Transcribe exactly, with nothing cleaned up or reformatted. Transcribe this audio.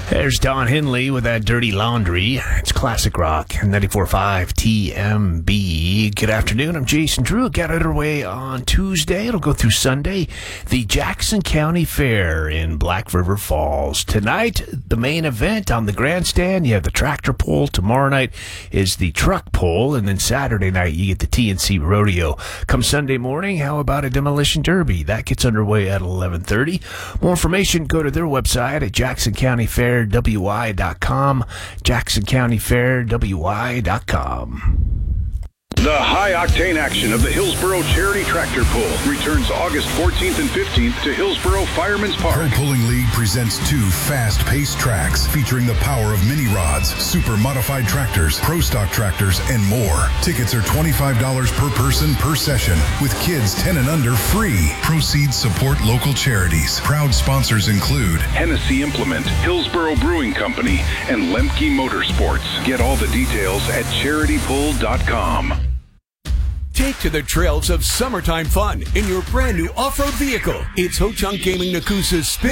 There's Don Henley with that Dirty Laundry. It's Classic Rock, ninety-four point five T M B. Good afternoon. I'm Jason Drew. Got it underway on Tuesday. It'll go through Sunday. The Jackson County Fair in Black River Falls. Tonight, the main event on the grandstand. You have the tractor pull. Tomorrow night is the truck pull. And then Saturday night, you get the T N C Rodeo. Come Sunday morning, how about a demolition derby? That gets underway at eleven thirty. More information, go to their website at Jackson County Fair W I dot com, Jackson County Fair W I dot com. The high-octane action of the Hillsboro Charity Tractor Pull returns August fourteenth and fifteenth to Hillsboro Fireman's Park. Pro Pulling League presents two fast-paced tracks featuring the power of mini rods, super modified tractors, pro stock tractors, and more. Tickets are twenty-five dollars per person per session, with kids ten and under free. Proceeds support local charities. Proud sponsors include Hennessy Implement, Hillsboro Brewing Company, and Lemke Motorsports. Get all the details at charity pull dot com. Take to the trails of summertime fun in your brand new off-road vehicle. It's Ho Chunk Gaming Nakusa's Spin